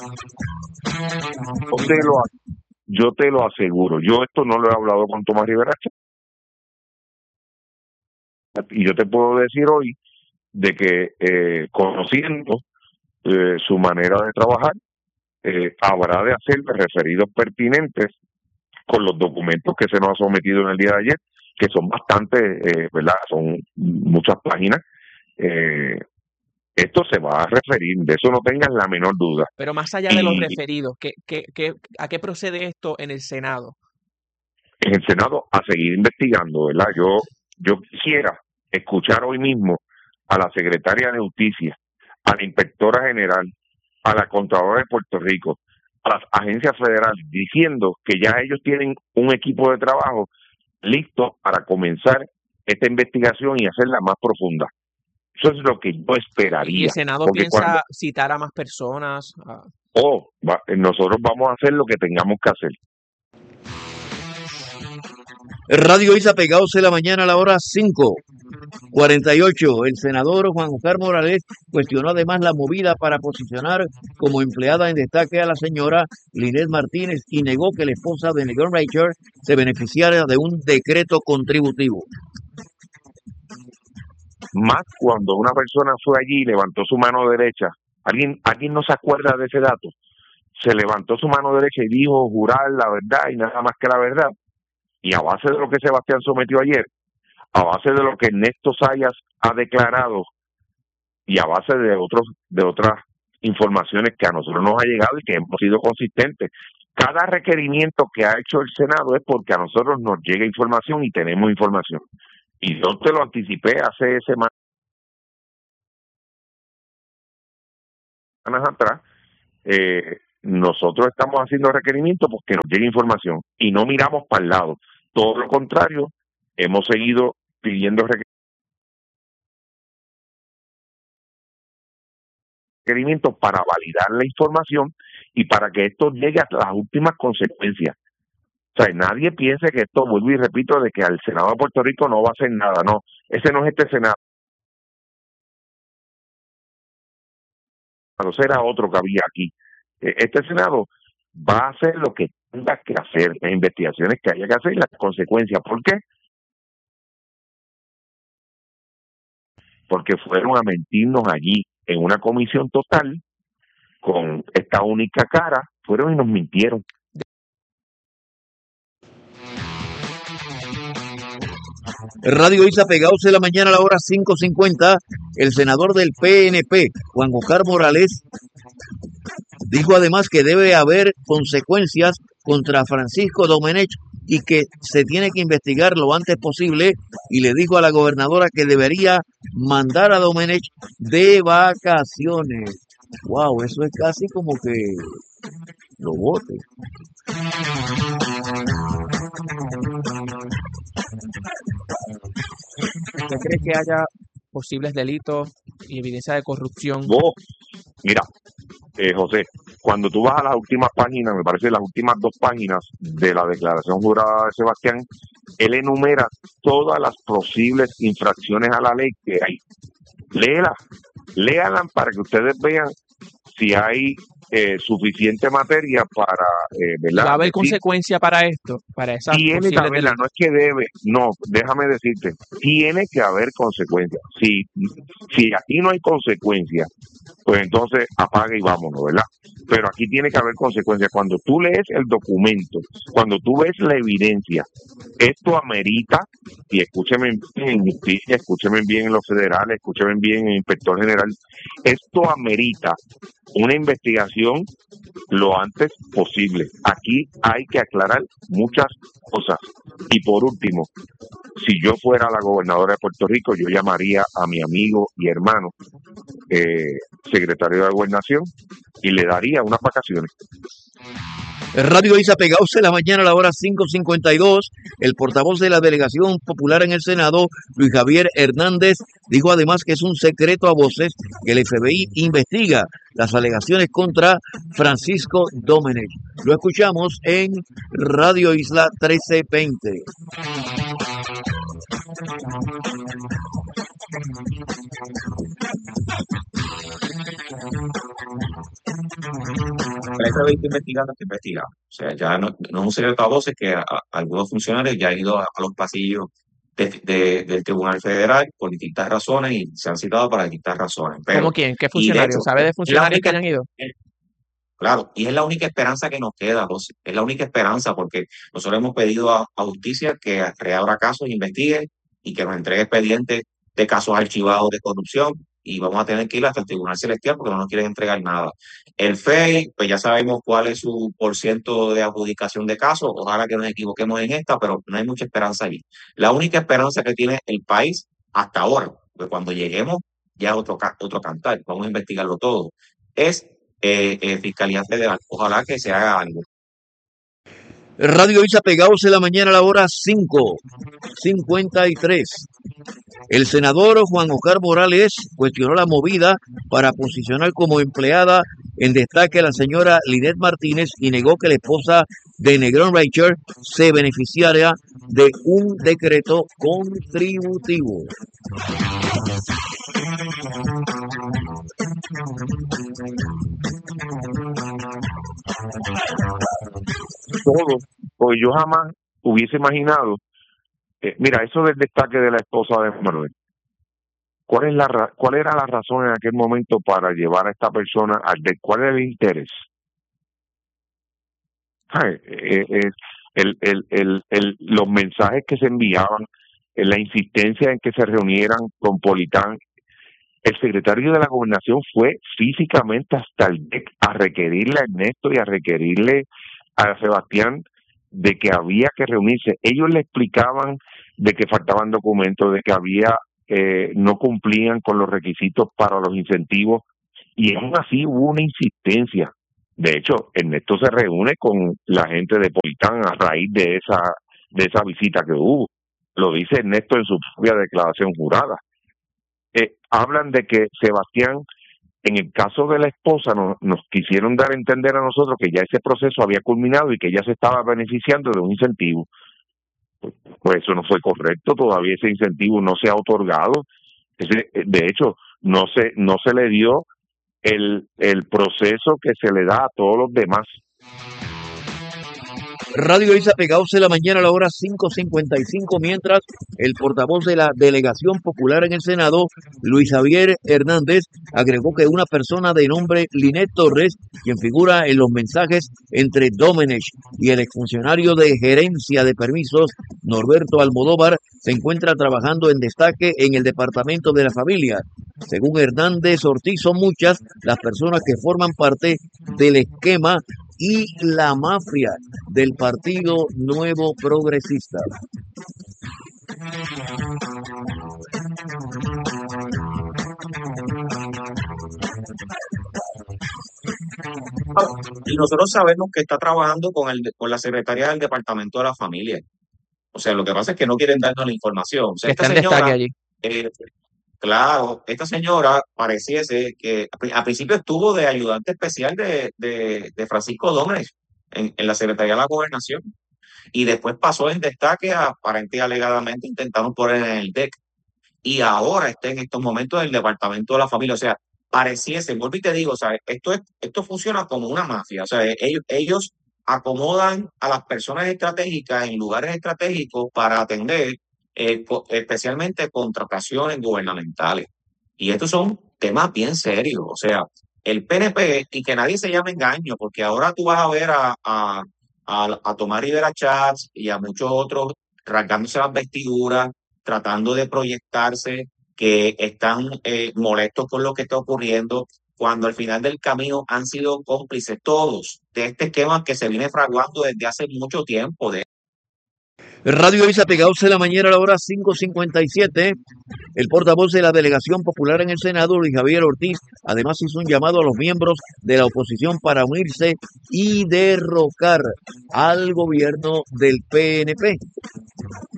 Yo te lo, yo te lo aseguro. Yo esto no lo he hablado con Tomás Rivera y yo te puedo decir hoy de que conociendo su manera de trabajar, habrá de hacer referidos pertinentes con los documentos que se nos ha sometido en el día de ayer, que son bastante, ¿verdad? Son muchas páginas. Esto se va a referir, de eso no tengas la menor duda. Pero más allá de los referidos, ¿a qué procede esto en el Senado? En el Senado a seguir investigando, ¿verdad? Yo quisiera escuchar hoy mismo a la secretaria de Justicia, a la inspectora general, a la Contralora de Puerto Rico, a las agencias federales, diciendo que ya ellos tienen un equipo de trabajo listo para comenzar esta investigación y hacerla más profunda. Eso es lo que yo esperaría. ¿Y el Senado piensa citar a más personas? Nosotros vamos a hacer lo que tengamos que hacer. Radio Isla Pegados en la mañana a la hora 5:48. El senador Juan Oscar Morales cuestionó además la movida para posicionar como empleada en destaque a la señora Linet Martínez y negó que la esposa de Negón Reicher se beneficiara de un decreto contributivo. Más cuando una persona fue allí y levantó su mano derecha. ¿Alguien no se acuerda de ese dato? Se levantó su mano derecha y dijo jurar la verdad y nada más que la verdad. Y a base de lo que Sebastián sometió ayer, a base de lo que Ernesto Zayas ha declarado y a base de otras informaciones que a nosotros nos ha llegado y que hemos sido consistentes. Cada requerimiento que ha hecho el Senado es porque a nosotros nos llega información y tenemos información. Y yo te lo anticipé hace semanas atrás. Nosotros estamos haciendo requerimientos porque nos llega información y no miramos para el lado. Todo lo contrario, hemos seguido pidiendo requerimientos para validar la información y para que esto llegue a las últimas consecuencias. O sea, nadie piense que esto, vuelvo y repito, de que al Senado de Puerto Rico no va a hacer nada. No, ese no es este Senado. Será otro que había aquí. Este Senado va a hacer lo que tenga que hacer, las investigaciones que haya que hacer y las consecuencias. ¿Por qué? Porque fueron a mentirnos allí en una comisión total con esta única cara, fueron y nos mintieron. Radio Isla Pegados en la mañana a la hora 5:50. El senador del PNP, Juan Oscar Morales, dijo además que debe haber consecuencias contra Francisco Domenech y que se tiene que investigar lo antes posible, y le dijo a la gobernadora que debería mandar a Domenech de vacaciones. Wow, eso es casi como que lo vote. ¿Usted cree que haya posibles delitos y evidencia de corrupción? Mira, José, cuando tú vas a las últimas páginas, me parece las últimas 2 páginas de la declaración jurada de Sebastián, él enumera todas las posibles infracciones a la ley que hay. Léalas para que ustedes vean si hay suficiente materia para, ¿verdad? ¿Va a haber consecuencia para esto? Para esas tiene que haberla, no es que debe, no, déjame decirte, tiene que haber consecuencias. Si aquí no hay consecuencias, pues entonces apaga y vámonos, ¿verdad? Pero aquí tiene que haber consecuencias. Cuando tú lees el documento, cuando tú ves la evidencia, esto amerita, y escúcheme en justicia, escúcheme bien en los federales, escúcheme bien en el inspector general, esto amerita una investigación lo antes posible. Aquí hay que aclarar muchas cosas. Y por último, si yo fuera la gobernadora de Puerto Rico, yo llamaría a mi amigo y hermano, secretario de Gobernación, y le daría unas vacaciones. Radio Isla Pegados en la mañana a la hora 5:52. El portavoz de la Delegación Popular en el Senado, Luis Javier Hernández, dijo además que es un secreto a voces que el FBI investiga las alegaciones contra Francisco Domenech. Lo escuchamos en Radio Isla 1320. El FBI está investigando, está investigando. O sea, ya no es un secreto a voces que algunos funcionarios ya han ido a los pasillos del Tribunal Federal por distintas razones y se han citado para distintas razones. ¿Cómo quién? ¿Qué Y de funcionario? hecho, ¿Sabe de es la funcionarios que única, hayan ido? claro, y es la única esperanza que nos queda, José. Es la única esperanza porque nosotros hemos pedido a justicia que reabra casos, investigue y que nos entregue expedientes de casos archivados de corrupción y vamos a tener que ir hasta el Tribunal Celestial porque no nos quieren entregar nada. El FEI, pues ya sabemos cuál es su porciento de adjudicación de casos. Ojalá que nos equivoquemos en esta, pero no hay mucha esperanza allí. La única esperanza que tiene el país hasta ahora, porque cuando lleguemos ya es otro cantar, vamos a investigarlo todo, es Fiscalía Federal. Ojalá que se haga algo. Radio Isa pegados en la mañana a la hora 5:53. El senador Juan Oscar Morales cuestionó la movida para posicionar como empleada en destaque a la señora Linet Martínez y negó que la esposa de Negrón Rachel se beneficiaría de un decreto contributivo. Todo, pues yo jamás hubiese imaginado, mira, eso del destaque de la esposa de Manuel, ¿cuál era la razón en aquel momento para llevar a esta persona cuál era el interés? Los mensajes que se enviaban, la insistencia en que se reunieran con Politán. El secretario de la Gobernación fue físicamente hasta el DEC a requerirle a Ernesto y a requerirle a Sebastián de que había que reunirse. Ellos le explicaban de que faltaban documentos, de que no cumplían con los requisitos para los incentivos y aún así hubo una insistencia. De hecho, Ernesto se reúne con la gente de Politán a raíz de esa visita que hubo. Lo dice Ernesto en su propia declaración jurada. Hablan de que Sebastián, en el caso de la esposa, nos quisieron dar a entender a nosotros que ya ese proceso había culminado y que ella se estaba beneficiando de un incentivo. Pues eso no fue correcto, todavía ese incentivo no se ha otorgado. De hecho, no se le dio el proceso que se le da a todos los demás. Radio Isa pegados en la mañana a la hora 5:55, mientras el portavoz de la Delegación Popular en el Senado, Luis Javier Hernández, agregó que una persona de nombre Linet Torres, quien figura en los mensajes entre Domenech y el exfuncionario de gerencia de permisos, Norberto Almodóvar, se encuentra trabajando en destaque en el Departamento de la Familia. Según Hernández Ortiz, son muchas las personas que forman parte del esquema y la mafia del Partido Nuevo Progresista. Y nosotros sabemos que está trabajando con la secretaria del Departamento de la Familia. O sea, lo que pasa es que no quieren darnos la información. O sea, Que está en destaque allí. Claro, esta señora pareciese que a principio estuvo de ayudante especial de Francisco Domenech en la Secretaría de la Gobernación y después pasó en destaque aparente y alegadamente intentaron poner en el DEC y ahora está en estos momentos en el Departamento de la Familia. O sea, pareciese, vuelvo y te digo, o sea, esto funciona como una mafia. O sea, ellos acomodan a las personas estratégicas en lugares estratégicos para atender especialmente contrataciones gubernamentales. Y estos son temas bien serios. O sea, el PNP, y que nadie se llame engaño, porque ahora tú vas a ver a Tomás Rivera Chats y a muchos otros rasgándose las vestiduras, tratando de proyectarse, que están molestos con lo que está ocurriendo, cuando al final del camino han sido cómplices todos de este esquema que se viene fraguando desde hace mucho tiempo. Radio Isa pegados en la mañana a la hora 5:57. El portavoz de la Delegación Popular en el Senado, Luis Javier Ortiz, además hizo un llamado a los miembros de la oposición para unirse y derrocar al gobierno del PNP.